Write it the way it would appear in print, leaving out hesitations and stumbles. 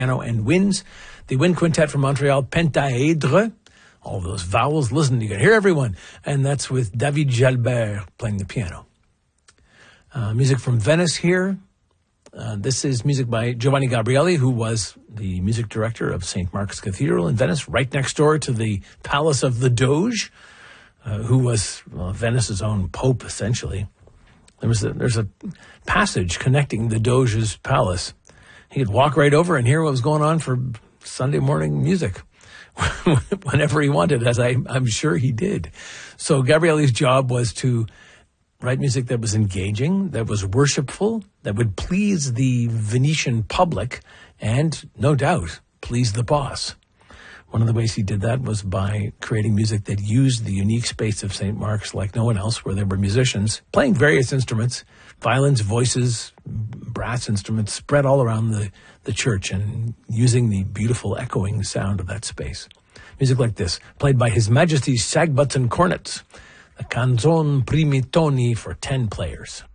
and winds. The wind quintet from Montreal, Pentaedre. All those vowels. Listen, you can hear everyone. And that's with David Jalbert playing the piano. Music from Venice here. This is music by Giovanni Gabrieli, who was the music director of St. Mark's Cathedral in Venice, right next door to the palace of the Doge, who was Venice's own pope, essentially. There's a passage connecting the Doge's palace. He could walk right over and hear what was going on for Sunday morning music whenever he wanted, as I'm sure he did. So Gabrieli's job was to write music that was engaging, that was worshipful, that would please the Venetian public, and, no doubt, please the boss. One of the ways he did that was by creating music that used the unique space of St. Mark's like no one else, where there were musicians playing various instruments, violins, voices, brass instruments spread all around the church and using the beautiful echoing sound of that space. Music like this, played by His Majesty's Sagbutts and Cornets, the Canzon Primi Toni for 10 players.